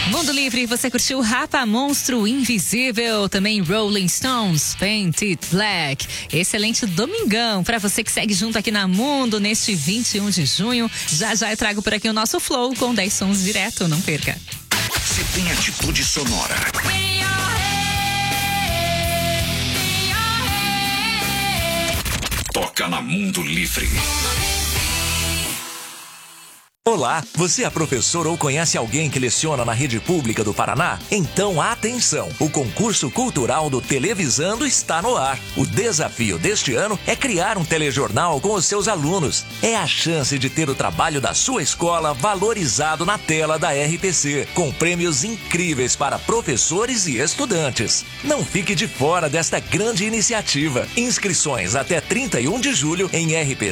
Mundo Livre, você curtiu Rapa Monstro Invisível, também Rolling Stones, Paint It Black. Excelente domingão para você que segue junto aqui na Mundo neste 21 de junho. Já eu trago por aqui o nosso Flow com 10 sons direto, não perca. Se tem atitude sonora. Toca na Mundo Livre. Olá, você é professor ou conhece alguém que leciona na rede pública do Paraná? Então atenção, o concurso cultural do Televisando está no ar. O desafio deste ano é criar um telejornal com os seus alunos. É a chance de ter o trabalho da sua escola valorizado na tela da RPC, com prêmios incríveis para professores e estudantes. Não fique de fora desta grande iniciativa. Inscrições até 31 de julho em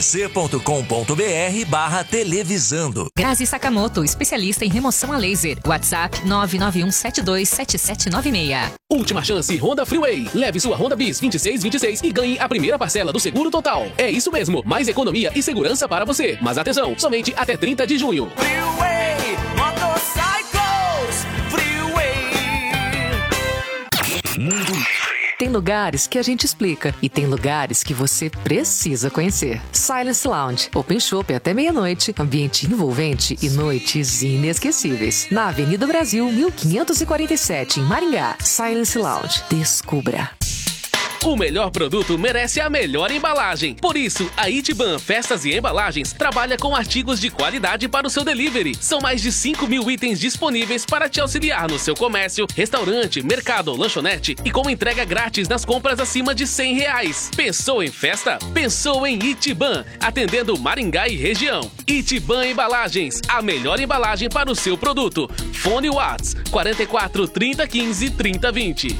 rpc.com.br/televisando. Grazi Sakamoto, especialista em remoção a laser. WhatsApp 991727796. Última chance Honda Freeway. Leve sua Honda Bis 2626 e ganhe a primeira parcela do seguro total. É isso mesmo, mais economia e segurança para você. Mas atenção, somente até 30 de junho. Freeway, Motorcycles, Freeway. Mundo Livre. Tem lugares que a gente explica e tem lugares que você precisa conhecer. Silence Lounge, Open Shop até meia-noite, ambiente envolvente e noites inesquecíveis. Na Avenida Brasil, 1547, em Maringá. Silence Lounge, descubra. O melhor produto merece a melhor embalagem. Por isso, a Itiban Festas e Embalagens trabalha com artigos de qualidade para o seu delivery. São mais de 5.000 itens disponíveis para te auxiliar no seu comércio, restaurante, mercado ou lanchonete e com entrega grátis nas compras acima de R$100. Pensou em festa? Pensou em Itiban, atendendo Maringá e região. Itiban Embalagens, a melhor embalagem para o seu produto. Fone Whats 44 30 15 30 20.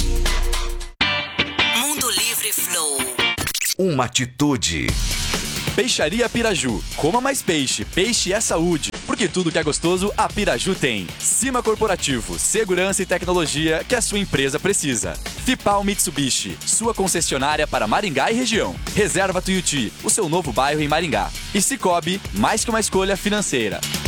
Uma atitude. Peixaria Piraju. Coma mais peixe. Peixe é saúde. Porque tudo que é gostoso, a Piraju tem. Cima Corporativo. Segurança e tecnologia que a sua empresa precisa. Fipal Mitsubishi. Sua concessionária para Maringá e região. Reserva Tuiuti. O seu novo bairro em Maringá. E Cicobi. Mais que uma escolha financeira.